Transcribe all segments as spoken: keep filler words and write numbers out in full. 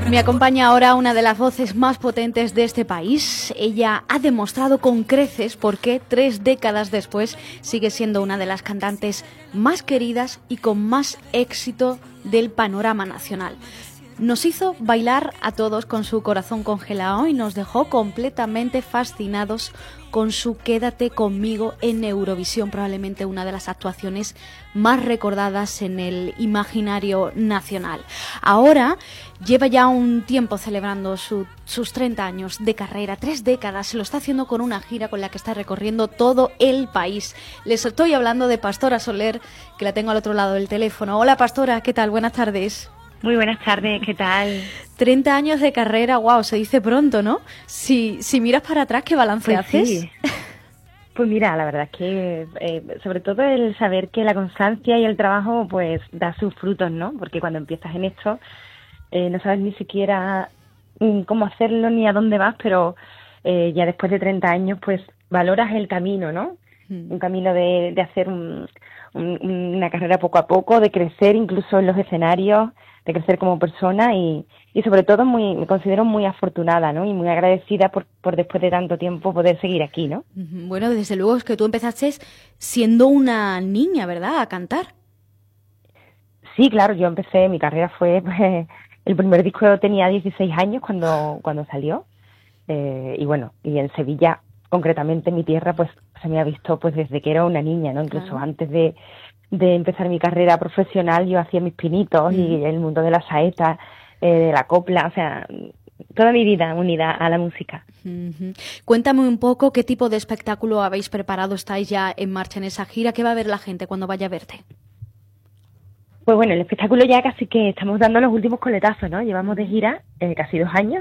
Me acompaña ahora una de las voces más potentes de este país. Ella ha demostrado con creces por qué tres décadas después sigue siendo una de las cantantes más queridas y con más éxito del panorama nacional. Nos hizo bailar a todos con su corazón congelado y nos dejó completamente fascinados con su Quédate conmigo en Eurovisión, probablemente una de las actuaciones más recordadas en el imaginario nacional. Ahora lleva ya un tiempo celebrando su, sus treinta años de carrera, tres décadas, se lo está haciendo con una gira con la que está recorriendo todo el país. Les estoy hablando de Pastora Soler, que la tengo al otro lado del teléfono. Hola Pastora, ¿qué tal? Buenas tardes. Muy buenas tardes, ¿qué tal? treinta años de carrera, wow, se dice pronto, ¿no? Si, si miras para atrás, ¿qué balance pues haces? Sí. Pues mira, la verdad es que eh, sobre todo el saber que la constancia y el trabajo pues da sus frutos, ¿no? Porque cuando empiezas en esto eh, no sabes ni siquiera mm, cómo hacerlo ni a dónde vas, pero eh, ya después de treinta años pues valoras el camino, ¿no? Mm. Un camino de, de hacer un, un, una carrera poco a poco, de crecer incluso en los escenarios, de crecer como persona y, y sobre todo muy me considero muy afortunada, ¿no? Y muy agradecida por, por después de tanto tiempo poder seguir aquí, ¿no? Bueno, desde luego es que tú empezaste siendo una niña, ¿verdad?, a cantar. Sí, claro, yo empecé, mi carrera fue, pues, el primer disco tenía dieciséis años cuando, cuando salió, eh, y bueno, y en Sevilla, concretamente en mi tierra, pues se me ha visto pues desde que era una niña, ¿no? Incluso claro. antes de de empezar mi carrera profesional yo hacía mis pinitos mm. y el mundo de la saeta, eh, de la copla, o sea, toda mi vida unida a la música. Uh-huh. Cuéntame un poco qué tipo de espectáculo habéis preparado, estáis ya en marcha en esa gira, ¿qué va a ver la gente cuando vaya a verte? Pues bueno, el espectáculo ya casi que estamos dando los últimos coletazos, ¿no? Llevamos de gira eh, casi dos años.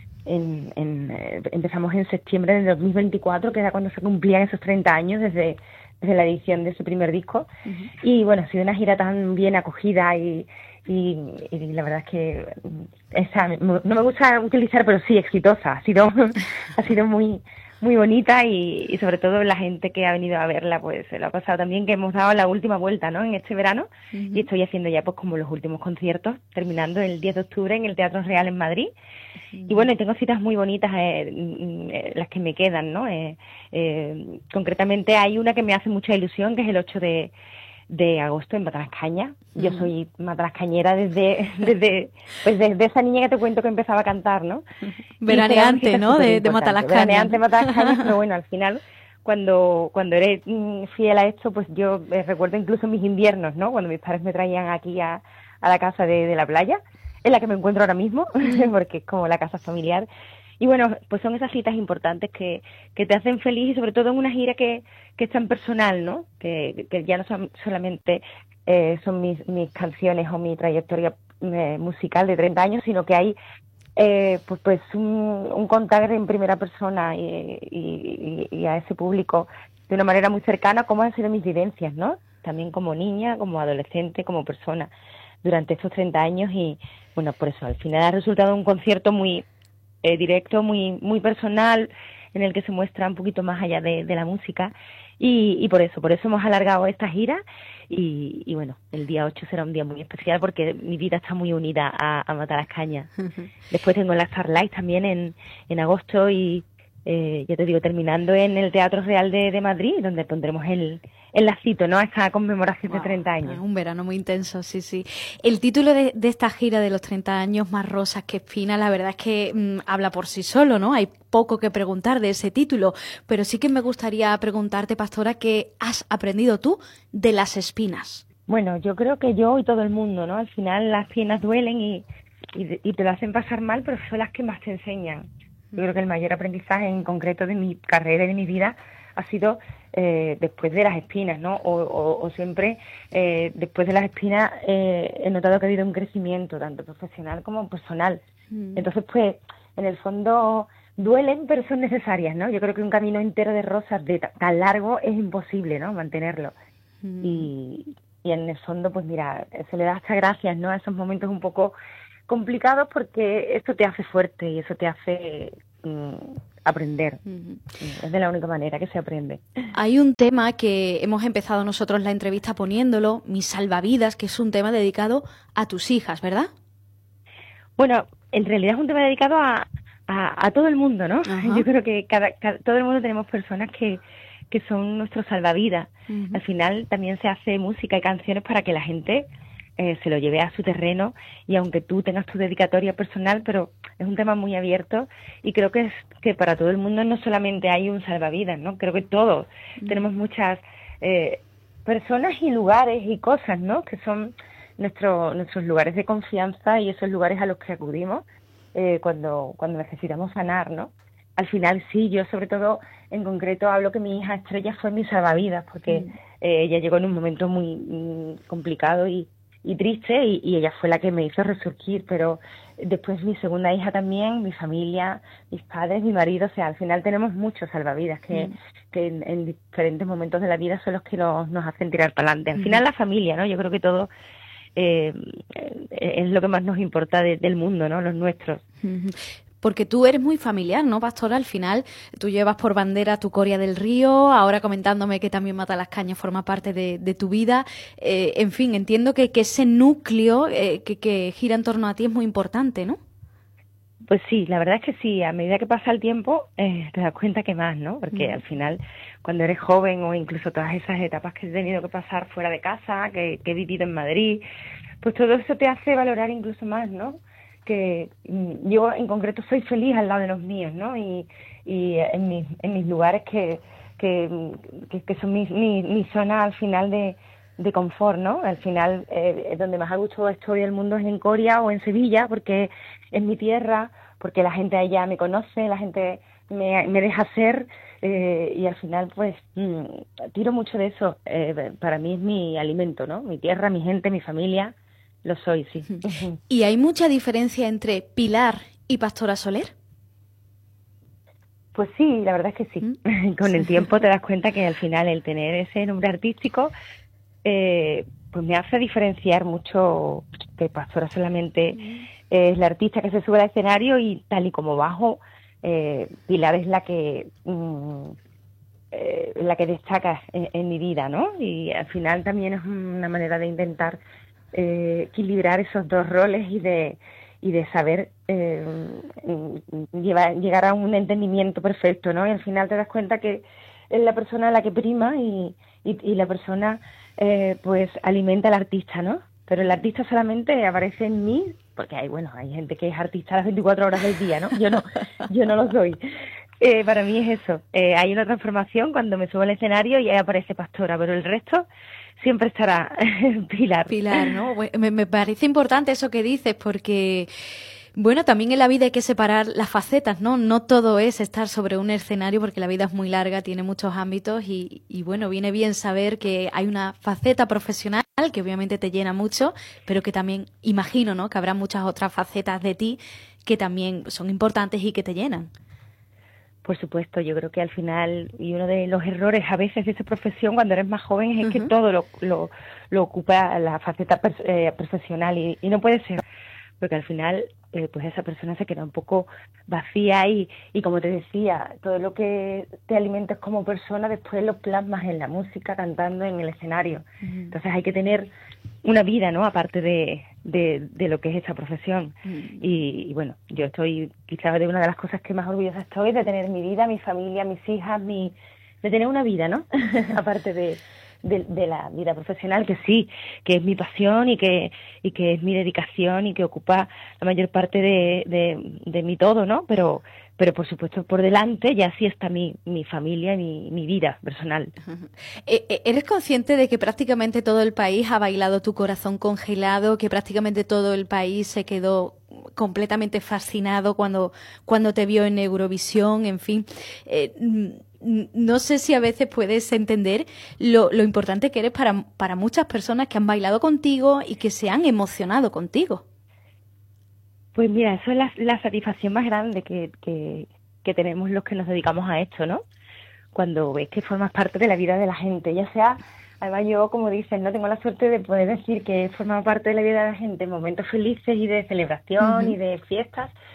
En, en, eh, empezamos en septiembre del dos mil veinticuatro, que era cuando se cumplían esos treinta años desde, desde la edición de ese primer disco. Uh-huh. Y bueno, ha sido una gira tan bien acogida y, y, y la verdad es que esa, no me gusta utilizar, pero sí exitosa. Ha sido, ha sido muy muy bonita y, y sobre todo la gente que ha venido a verla, pues se lo ha pasado también, que hemos dado la última vuelta, ¿no? En este verano. Uh-huh. Y estoy haciendo ya pues como los últimos conciertos, terminando el diez de octubre en el Teatro Real en Madrid. Y bueno, y tengo citas muy bonitas, eh, eh, las que me quedan, ¿no? Eh, eh, concretamente hay una que me hace mucha ilusión, que es el ocho de agosto en Matalascaña. Uh-huh. Yo soy matalascañera desde, desde, pues desde esa niña que te cuento que empezaba a cantar, ¿no? Veraneante, ¿no? De, de Matalascaña. Veraneante, Matalascaña, pero bueno, al final, cuando cuando eres fiel a esto, pues yo eh, recuerdo incluso mis inviernos, ¿no? Cuando mis padres me traían aquí a, a la casa de, de la playa, en la que me encuentro ahora mismo, porque es como la casa familiar. Y bueno, pues son esas citas importantes que, que te hacen feliz y sobre todo en una gira que, que es tan personal, ¿no? Que, que ya no son solamente eh, son mis, mis canciones o mi trayectoria eh, musical de treinta años, sino que hay eh, pues, pues un, un contacto en primera persona y, y, y a ese público de una manera muy cercana, como han sido mis vivencias, ¿no? También como niña, como adolescente, como persona durante estos treinta años y bueno, por eso al final ha resultado un concierto muy eh, directo, muy muy personal, en el que se muestra un poquito más allá de, de la música y, y por eso, por eso hemos alargado esta gira y, y bueno, el día ocho será un día muy especial porque mi vida está muy unida a, a Matalascaña. Uh-huh. Después tengo la Starlight también en, en agosto y eh, ya te digo, terminando en el Teatro Real de, de Madrid, donde pondremos el el lacito, ¿no? Esta conmemoración wow, de treinta años. Un verano muy intenso, sí, sí. El título de, de esta gira de los treinta años, Más rosas que espinas, la verdad es que mmm, habla por sí solo, ¿no? Hay poco que preguntar de ese título, pero sí que me gustaría preguntarte, Pastora, ¿qué has aprendido tú de las espinas? Bueno, yo creo que yo y todo el mundo, ¿no? Al final las espinas duelen y, y, y te lo hacen pasar mal, pero son las que más te enseñan. Yo creo que el mayor aprendizaje en concreto de mi carrera y de mi vida ha sido eh, después de las espinas, ¿no? O, o, o siempre eh, después de las espinas eh, he notado que ha habido un crecimiento, tanto profesional como personal. Mm. Entonces, pues, en el fondo duelen, pero son necesarias, ¿no? Yo creo que un camino entero de rosas de tan largo es imposible, ¿no? Mantenerlo. Mm. Y, y en el fondo, pues mira, se le da hasta gracias, ¿no? A esos momentos un poco complicados porque esto te hace fuerte y eso te hace mm, aprender. Uh-huh. Es de la única manera que se aprende. Hay un tema que hemos empezado nosotros la entrevista poniéndolo, Mis salvavidas, que es un tema dedicado a tus hijas, ¿verdad? Bueno, en realidad es un tema dedicado a, a, a todo el mundo, ¿no? Ajá. Yo creo que cada, cada, todo el mundo tenemos personas que, que son nuestros salvavidas. Uh-huh. Al final también se hace música y canciones para que la gente eh, se lo lleve a su terreno, y aunque tú tengas tu dedicatoria personal, pero es un tema muy abierto, y creo que es que para todo el mundo no solamente hay un salvavidas, ¿no? Creo que todos uh-huh. tenemos muchas eh, personas y lugares y cosas, ¿no? Que son nuestro, nuestros lugares de confianza, y esos lugares a los que acudimos eh, cuando, cuando necesitamos sanar, ¿no? Al final sí, yo sobre todo en concreto hablo que mi hija Estrella fue mi salvavidas, porque mm. eh, ella llegó en un momento muy mm, complicado y, y triste, y, y ella fue la que me hizo resurgir, pero después mi segunda hija también, mi familia, mis padres, mi marido, o sea, al final tenemos muchos salvavidas que, mm. que en, en diferentes momentos de la vida son los que nos, nos hacen tirar para adelante. Al mm. final la familia, ¿no? Yo creo que todo eh, es lo que más nos importa de, del mundo, ¿no? Los nuestros. Mm. Porque tú eres muy familiar, ¿no, Pastora? Al final tú llevas por bandera tu Coria del Río, ahora comentándome que también Mata las Cañas forma parte de, de tu vida. Eh, en fin, entiendo que, que ese núcleo eh, que, que gira en torno a ti es muy importante, ¿no? Pues sí, la verdad es que sí. A medida que pasa el tiempo eh, te das cuenta que más, ¿no? Porque mm. al final, cuando eres joven, o incluso todas esas etapas que he tenido que pasar fuera de casa, que, que he vivido en Madrid, pues todo eso te hace valorar incluso más, ¿no? Que yo en concreto soy feliz al lado de los míos, ¿no? Y, y en, mis, en mis lugares que, que, que, que son mi, mi, mi zona al final de, de confort, ¿no? Al final, eh, donde más a gusto estoy del mundo es en Coria o en Sevilla, porque es mi tierra, porque la gente allá me conoce, la gente me, me deja ser, eh, y al final, pues, mmm, tiro mucho de eso. Eh, para mí es mi alimento, ¿no? Mi tierra, mi gente, mi familia. Lo soy, sí. Uh-huh. ¿Y hay mucha diferencia entre Pilar y Pastora Soler? Pues sí, la verdad es que sí. ¿Mm? Con el tiempo te das cuenta que al final el tener ese nombre artístico eh, pues me hace diferenciar mucho, que Pastora solamente uh-huh. es la artista que se sube al escenario, y tal y como bajo, eh, Pilar es la que mm, eh, la que destaca en, en mi vida, ¿no? Y al final también es una manera de intentar Eh, equilibrar esos dos roles y de y de saber eh, llevar, llegar a un entendimiento perfecto, ¿no? Y al final te das cuenta que es la persona la que prima, y, y, y la persona eh, pues alimenta al artista, ¿no? Pero el artista solamente aparece en mí, porque hay, bueno, hay gente que es artista las veinticuatro horas del día, ¿no? Yo no, yo no lo soy. Eh, para mí es eso. Eh, hay una transformación cuando me subo al escenario y ahí aparece Pastora, pero el resto siempre estará Pilar. Pilar, ¿no? Me, me parece importante eso que dices, porque, bueno, también en la vida hay que separar las facetas, ¿no? No todo es estar sobre un escenario, porque la vida es muy larga, tiene muchos ámbitos, y, y bueno, viene bien saber que hay una faceta profesional que obviamente te llena mucho, pero que también imagino, ¿no?, que habrá muchas otras facetas de ti que también son importantes y que te llenan. Por supuesto, yo creo que al final, y uno de los errores a veces de esa profesión cuando eres más joven es uh-huh. que todo lo, lo, lo ocupa la faceta per, eh, profesional, y, y no puede ser, porque al final eh, pues esa persona se queda un poco vacía, y, y como te decía, todo lo que te alimentes como persona después lo plasmas en la música, cantando en el escenario. Uh-huh. Entonces hay que tener una vida, ¿no?, aparte de, de, de lo que es esta profesión. Mm. Y, y bueno, yo estoy quizás de una de las cosas que más orgullosa estoy, de tener mi vida, mi familia, mis hijas, mi de tener una vida, ¿no? aparte de, de, de la vida profesional, que sí, que es mi pasión y que y que es mi dedicación y que ocupa la mayor parte de, de, de mi todo, ¿no? Pero pero por supuesto por delante ya sí está mi, mi familia y mi, mi vida personal. ¿Eres consciente de que prácticamente todo el país ha bailado Tu Corazón Congelado, que prácticamente todo el país se quedó completamente fascinado cuando, cuando te vio en Eurovisión? En fin, eh, no sé si a veces puedes entender lo, lo importante que eres para, para muchas personas que han bailado contigo y que se han emocionado contigo. Pues mira, eso es la, la satisfacción más grande que, que, que tenemos los que nos dedicamos a esto, ¿no? Cuando ves que formas parte de la vida de la gente, ya sea, además yo, como dices, no tengo la suerte de poder decir que he formado parte de la vida de la gente en momentos felices y de celebración uh-huh. y de fiestas,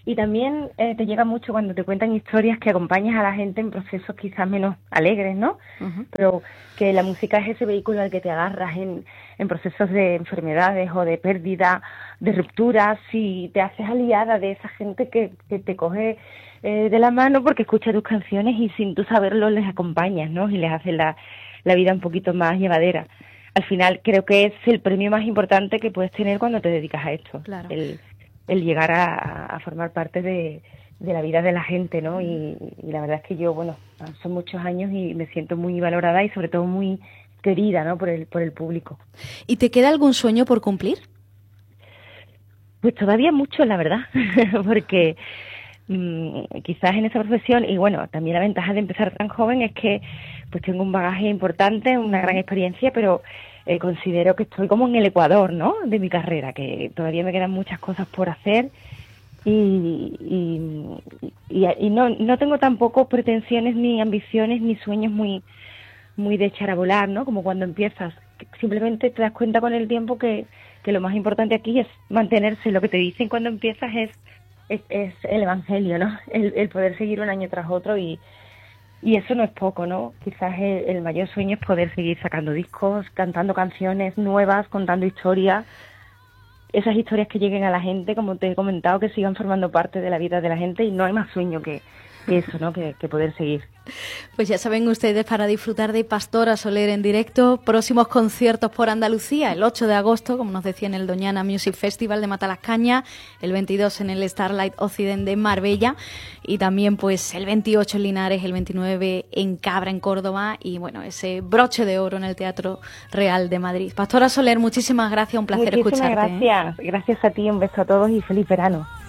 Y también eh, te llega mucho cuando te cuentan historias que acompañas a la gente en procesos quizás menos alegres, ¿no? Uh-huh. Pero que la música es ese vehículo al que te agarras en, en procesos de enfermedades o de pérdida, de rupturas, y te haces aliada de esa gente que, que te coge eh, de la mano porque escucha tus canciones y sin tú saberlo les acompañas, ¿no? Y les haces la, la vida un poquito más llevadera. Al final creo que es el premio más importante que puedes tener cuando te dedicas a esto. Claro. El, el llegar a, a formar parte de, de la vida de la gente, ¿no? Y, y la verdad es que yo, bueno, son muchos años y me siento muy valorada y sobre todo muy querida, ¿no? Por el, por el público. ¿Y te queda algún sueño por cumplir? Pues todavía mucho, la verdad, porque mmm, quizás en esa profesión, y bueno, también la ventaja de empezar tan joven es que pues tengo un bagaje importante, una gran experiencia, pero Eh, considero que estoy como en el ecuador, ¿no?, de mi carrera, que todavía me quedan muchas cosas por hacer y, y, y, y no, no tengo tampoco pretensiones ni ambiciones ni sueños muy, muy de echar a volar, ¿no?, como cuando empiezas. Simplemente te das cuenta con el tiempo que, que lo más importante aquí es mantenerse. Lo que te dicen cuando empiezas es, es, es el evangelio, ¿no?, el, el poder seguir un año tras otro y Y eso no es poco, ¿no? Quizás el, el mayor sueño es poder seguir sacando discos, cantando canciones nuevas, contando historias. Esas historias que lleguen a la gente, como te he comentado, que sigan formando parte de la vida de la gente, y no hay más sueño que, que eso, ¿no? Que, que poder seguir. Pues ya saben ustedes, para disfrutar de Pastora Soler en directo, próximos conciertos por Andalucía, el ocho de agosto, como nos decía, en el Doñana Music Festival de Matalascaña, el veintidós en el Starlight Occident de Marbella, y también pues el veintiocho en Linares, el veintinueve en Cabra, en Córdoba, y bueno, ese broche de oro en el Teatro Real de Madrid. Pastora Soler, muchísimas gracias, un placer muchísimas escucharte. Muchísimas gracias, ¿eh? Gracias a ti, un beso a todos y feliz verano.